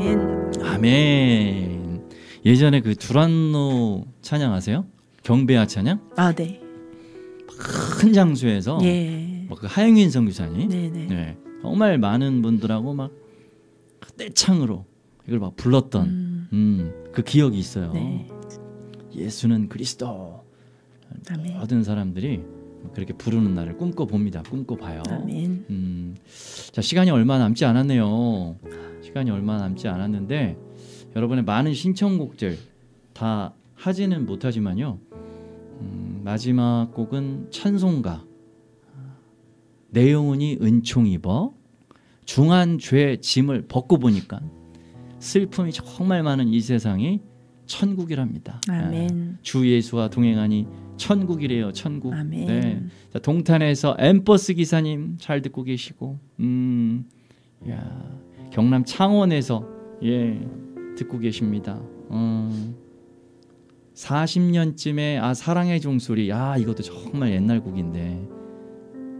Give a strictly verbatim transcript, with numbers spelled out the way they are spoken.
아멘. 아멘. 예전에 그 두란노 찬양 아세요? 경배와 찬양? 아, 네. 큰 장소에서 예. 그 하영인 선교사님, 네네. 네, 정말 많은 분들하고 막 떼창으로 이걸 막 불렀던 음. 음, 그 기억이 있어요. 네. 예수는 그리스도. 아멘. 모든 사람들이 그렇게 부르는 날을 꿈꿔봅니다. 꿈꿔봐요. 아멘. 음, 자, 시간이 얼마 남지 않았네요. 시간이 얼마 남지 않았는데 여러분의 많은 신청곡들 다 하지는 못하지만요. 음, 마지막 곡은 찬송가 내 영혼이 은총 입어 중한 죄 짐을 벗고 보니까 슬픔이 정말 많은 이 세상이 천국이랍니다. 아멘. 아, 주 예수와 동행하니 천국이래요. 천국. 아멘. 네. 자, 동탄에서 엠버스 기사님 잘 듣고 계시고, 음, 야, 경남 창원에서 예 듣고 계십니다. 음, 사십 년쯤에 아 사랑의 종소리, 아 이것도 정말 옛날 곡인데